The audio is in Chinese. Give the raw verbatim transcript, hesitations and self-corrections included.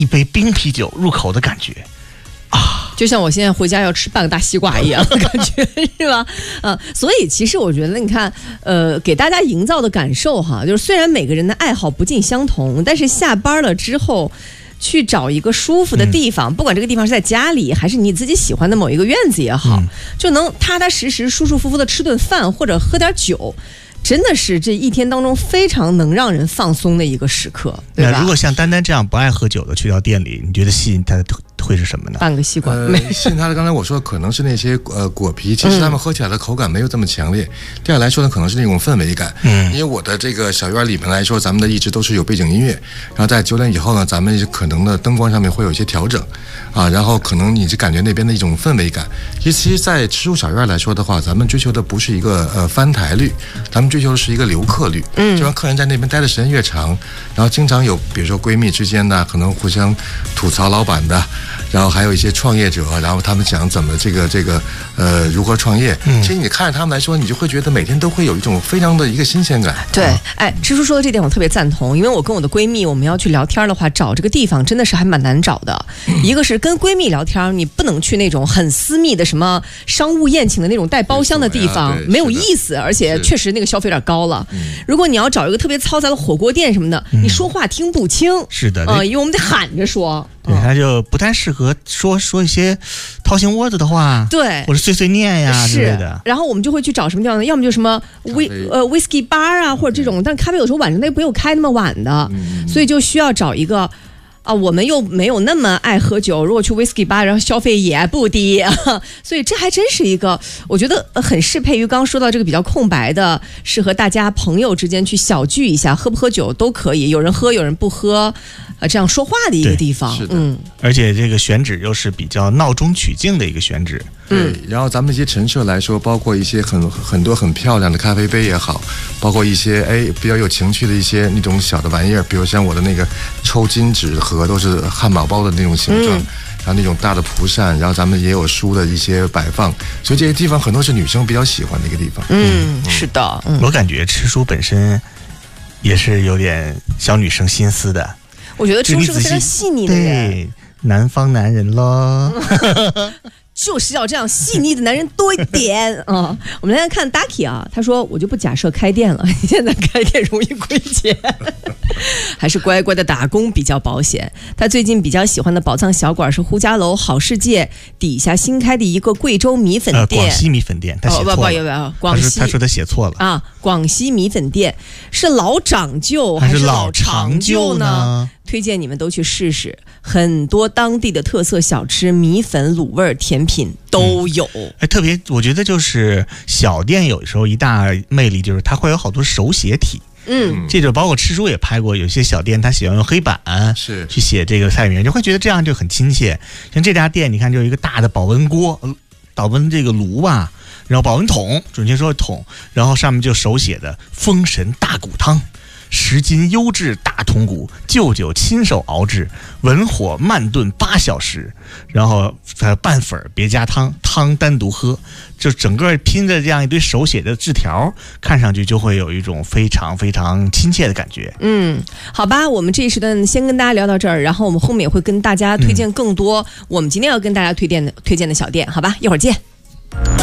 一杯冰啤酒入口的感觉啊， 就像我现在回家要吃半个大西瓜一样的感觉，是吧？啊，所以其实我觉得，你看，呃，给大家营造的感受哈，就是虽然每个人的爱好不尽相同，但是下班了之后，去找一个舒服的地方，嗯、不管这个地方是在家里，还是你自己喜欢的某一个院子也好，嗯、就能踏踏实实、舒舒服服的吃顿饭或者喝点酒。真的是这一天当中非常能让人放松的一个时刻，对吧？ 那如果像丹丹这样不爱喝酒的去到店里，你觉得吸引他会是什么呢？ 半个西瓜。 呃，吸引他的刚才我说的可能是那些呃果皮，其实他们喝起来的口感没有这么强烈。嗯、第二来说呢，可能是那种氛围感。嗯，因为我的这个小院里面来说，咱们的一直都是有背景音乐，然后在九点以后呢，咱们可能的灯光上面会有一些调整，啊，然后可能你就感觉那边的一种氛围感。其实，其实在吃书小院来说的话，咱们追求的不是一个呃翻台率，咱们追求的是一个留客率。嗯，就让客人在那边待的时间越长，然后经常有比如说闺蜜之间的可能互相吐槽老板的，然后还有一些创业者，然后他们讲怎么这个这个呃如何创业。嗯，其实你看着他们来说，你就会觉得每天都会有一种非常的一个新鲜感。 对，啊、哎，支书说的这点我特别赞同，因为我跟我的闺蜜我们要去聊天的话，找这个地方真的是还蛮难找的。嗯、一个是跟闺蜜聊天，你不能去那种很私密的什么商务宴请的那种带包厢的地方，没有意思，而且确实那个消费有点高了。嗯、如果你要找一个特别嘈杂的火锅店什么的，嗯、你说话听不清。 是的， 呃，因为我们得喊着说。 对，他就不太适合说说一些掏心窝子的话， 对， 或者碎碎念呀之类的。 然后我们就会去找什么地方呢？要么就什么威呃 whisky bar 啊，或者这种，但咖啡有时候晚上那没有开那么晚的，嗯、所以就需要找一个。啊，我们又没有那么爱喝酒，如果去 whisky bar， 然后消费也不低，所以这还真是一个，我觉得很适配于刚刚说到这个比较空白的，适合大家朋友之间去小聚一下，喝不喝酒都可以，有人喝有人不喝，呃，这样说话的一个地方。 是的， 嗯， 而且这个选址又是比较闹中取静的一个选址。 对，然后咱们一些陈设来说，包括一些很很多很漂亮的咖啡杯也好，包括一些哎比较有情趣的一些那种小的玩意儿，比如像我的那个抽金纸盒都是汉堡包的那种形状，嗯、然后那种大的蒲扇，然后咱们也有书的一些摆放，所以这些地方很多是女生比较喜欢的一个地方。 嗯，嗯是的，嗯、 我感觉吃书本身也是有点小女生心思的。 我觉得吃书是个非常细腻的人， 对，南方男人咯。 就是要这样细腻的男人多一点啊！我们来看 Ducky 啊，他说我就不假设开店了，现在开店容易亏钱，还是乖乖的打工比较保险。他最近比较喜欢的宝藏小馆是呼家楼好世界底下新开的一个贵州米粉店， 呃、广西米粉店，他写错了，哦、不不不广西他说他写错了啊，广西米粉店是老长旧还是老长旧呢？推荐你们都去试试，很多当地的特色小吃、米粉、卤味、甜品都有。 嗯、哎，特别我觉得就是小店有时候一大魅力就是它会有好多手写体。嗯，这就包括吃书也拍过，有些小店他喜欢用黑板是去写这个菜名，就会觉得这样就很亲切。像这家店，你看就有一个大的保温锅、保温这个炉吧，然后保温桶，准确说桶，然后上面就手写的“封神大骨汤”。十斤优质大筒骨，舅舅亲手熬制，文火慢炖八小时，然后呃拌粉别加汤，汤单独喝，就整个拼着这样一堆手写的字条，看上去就会有一种非常非常亲切的感觉。 嗯，好吧，我们这一时段先跟大家聊到这儿，然后我们后面也会跟大家推荐更多、嗯、我们今天要跟大家推荐的推荐的小店，好吧，一会儿见。